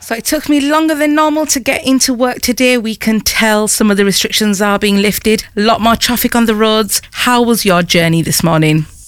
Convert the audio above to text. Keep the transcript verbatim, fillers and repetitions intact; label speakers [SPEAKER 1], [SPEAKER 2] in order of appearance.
[SPEAKER 1] So it took me longer than normal to get into work today. We can tell some of the restrictions are being lifted. A lot more traffic on the roads. How was your journey this morning?